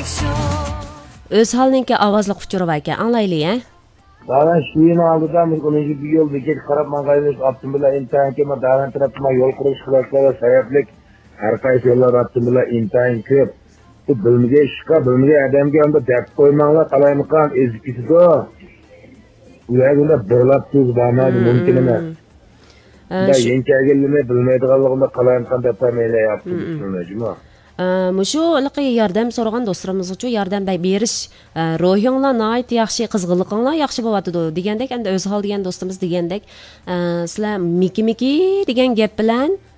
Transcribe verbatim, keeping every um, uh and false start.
Öz halınki avazlıq uçuru var ekan, anglayli, ha? Dağın şiyin aldıdan bir yol bir qarab mangaymış attım bile imtihan kema dağın tarafıma yol qurish qilaslar sayaplik har qaysi yo'llar attım bile imtihan ko'p. Bu bilmige ishqa bilmige odamga onda deb qo'ymanglar qalaymiqan ezikisido. Ularga birlab tuz bo'lmaydi mumkin emas. Da yenkagelini bilmaydiganligini qalaymiqan deb ta'minlayapti tushunajmi? Mushu iliqi yordam so'ragan do'stlarimiz uchun yordam berish ruhinglar nihoyat yaxshi, qizg'inliginglar yaxshi bo'lyapti degandek, endi o'z hol degan do'stimiz degandek, sizlar miki-miki degan gap bilan